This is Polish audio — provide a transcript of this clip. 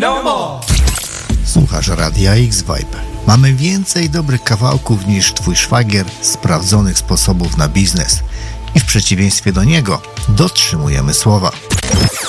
no more. Słuchasz Radia X-Vibe. Mamy więcej dobrych kawałków niż twój szwagier sprawdzonych sposobów na biznes. I w przeciwieństwie do niego dotrzymujemy słowa.